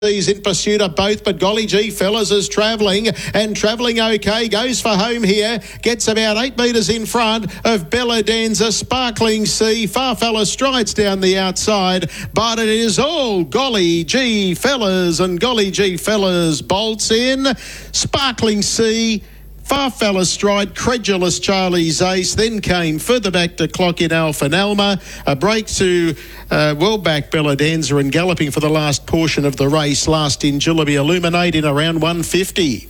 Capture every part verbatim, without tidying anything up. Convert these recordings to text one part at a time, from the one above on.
He's in pursuit of both, but golly gee, fellas is travelling and travelling okay. Goes for home here. Gets about eight metres in front of Bella Danza. Sparkling Sea. Farfella strides down the outside, but it is all golly gee, fellas, and golly gee, fellas bolts in. Sparkling Sea. Farfella stride, credulous Charlie's ace, then came further back to clock in Alpha Nalma. A break to uh, well back Bella Danza and galloping for the last portion of the race. Last in Jillaby Illuminate in around one fifty.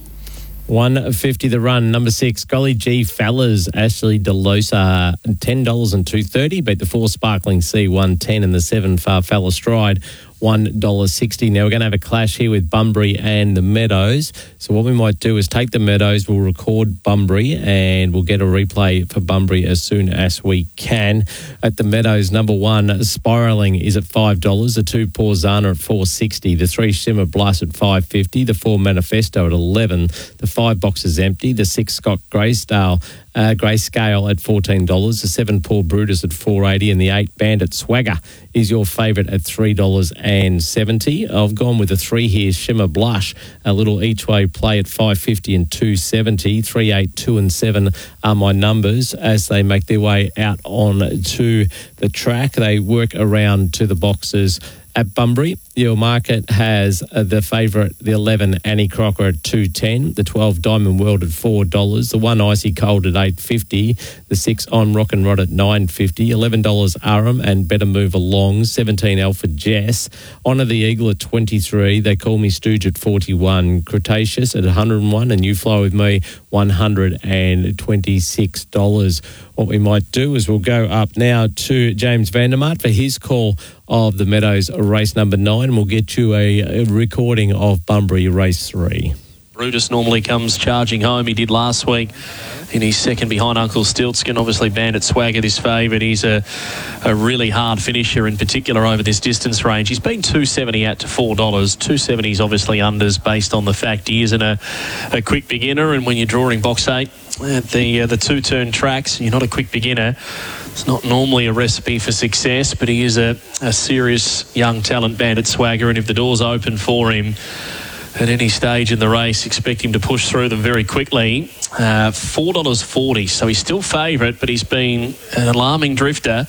one fifty the run. Number six, Golly G Fellas, Ashley DeLosa, ten dollars and two thirty. Beat the four, Sparkling Sea, one ten, and the seven, Farfella Stride, one dollar sixty. Now we're going to have a clash here with Bunbury and the Meadows. So what we might do is take the Meadows, we'll record Bunbury, and we'll get a replay for Bunbury as soon as we can. At the Meadows, number one, Spiralling is at five dollars. The two, Porzana, at four sixty. The three, Shimmer Blush, at five fifty. The four, Manifesto, at eleven. The five, Boxes Empty. The six, Scott Graysdale, uh, Grayscale, at fourteen dollars. The seven, Paul Brutus, at four eighty. And the eight, Bandit Swagger, is your favourite at three dollars seventy. I've gone with the three here, Shimmer Blush, a little each way play at five fifty and two seventy. Three, eight, two and seven are my numbers as they make their way out on to the track. They work around to the boxes at Bunbury. Your market has uh, the favourite, the eleven, Annie Crocker, at two ten. The twelve, Diamond World, at four dollars. The one, Icy Cold, at eight fifty. The six, On Rock and Rod, at nine fifty. eleven dollars, Aram and Better Move Along. seventeen, Alpha Jess. Honour the Eagle, at twenty-three. They Call Me Stooge, at forty-one. Cretaceous, at one hundred and one. And You Fly With Me, one hundred twenty-six dollars. What we might do is we'll go up now to James Vandermart for his call of the Meadows race number nine, and we'll get you a, a recording of Bunbury race three. Brutus normally comes charging home. He did last week in his second behind Uncle Stiltskin. Obviously, Bandit Swagger, this favourite. He's a, a really hard finisher, in particular over this distance range. He's been two seventy out to four dollars. two seventy is obviously unders based on the fact he isn't a, a quick beginner. And when you're drawing box eight at the, uh, the two-turn tracks, you're not a quick beginner. It's not normally a recipe for success, but he is a, a serious young talent, Bandit Swagger. And if the door's open for him at any stage in the race, expect him to push through them very quickly. Uh, four dollars forty, so he's still favourite, but he's been an alarming drifter.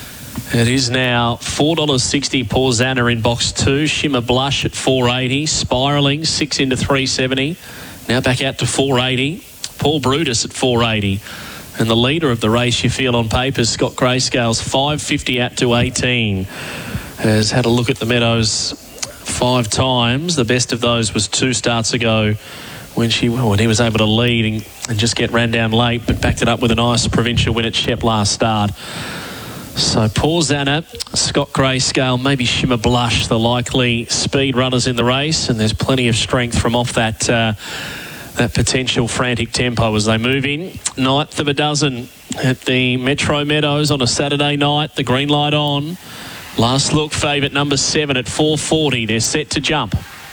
It is now four dollars sixty, Porzana in box two. Shimmer Blush at four eighty. Spiralling, six into three seventy. Now back out to four eighty. Paul Brutus at four eighty. And the leader of the race, you feel on paper, Scott Grayscale's five fifty out to eighteen. Has had a look at the Meadows five times. The best of those was two starts ago when she well, when he was able to lead and, and just get ran down late, but backed it up with a nice provincial win at Shep last start. So Porzana, Scott Grayscale, maybe Shimmer Blush, the likely speed runners in the race, and there's plenty of strength from off that uh, that potential frantic tempo as they move in. Ninth of a dozen at the Metro Meadows on a Saturday night. The green light on. Last look, favourite number seven at four forty. They're set to jump.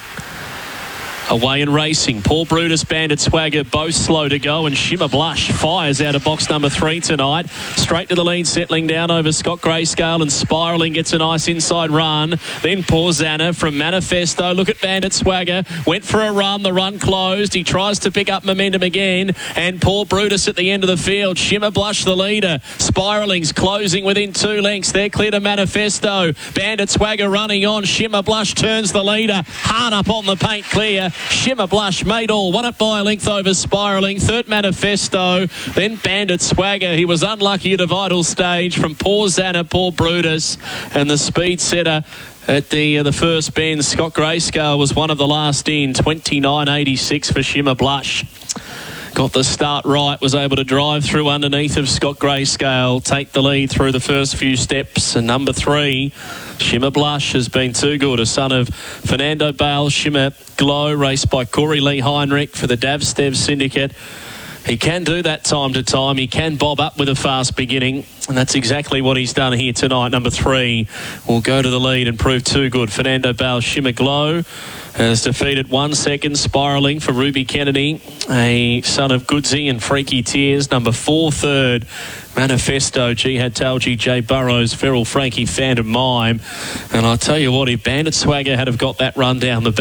Away and racing. Paul Brutus, Bandit Swagger, both slow to go, and Shimmer Blush fires out of box number three tonight. Straight to the lead, settling down over Scott Grayscale, and Spiralling gets a nice inside run. Then Porzana from Manifesto. Look at Bandit Swagger. Went for a run. The run closed. He tries to pick up momentum again, and Paul Brutus at the end of the field. Shimmer Blush the leader. Spiralling's closing within two lengths. They're clear to Manifesto. Bandit Swagger running on. Shimmer Blush turns the leader. Hard up on the paint clear. Shimmer Blush made all, won it by a length over Spiralling. Third, Manifesto, then Bandit Swagger. He was unlucky at a vital stage from Porzana, Paul Brutus, and the speed setter at the uh, the first bend, Scott Grayscale, was one of the last in. twenty-nine eighty-six for Shimmer Blush. Got the start right, was able to drive through underneath of Scott Grayscale, take the lead through the first few steps. And number three, Shimmer Blush, has been too good. A son of Fernando Bale, Shimmer Glow, raced by Corey Lee Heinrich for the Davstev Syndicate. He can do that time to time. He can bob up with a fast beginning, and that's exactly what he's done here tonight. Number three will go to the lead and prove too good. Fernando Bale, Shimmer Glow, has defeated one second, Spiralling for Ruby Kennedy, a son of Goodsey and Freaky Tears. Number four, third, Manifesto, Jihad Talji, Jay Burrows, Feral Frankie, Phantom Mime. And I tell you what, if Bandit Swagger had have got that run down the back,